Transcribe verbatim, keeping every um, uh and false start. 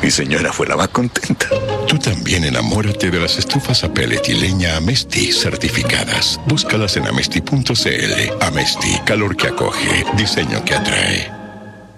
Mi señora fue la más contenta. Tú también enamórate de las estufas a pellet y leña Amesti certificadas. Búscalas en amesti punto c l. Amesti, calor que acoge, diseño que atrae.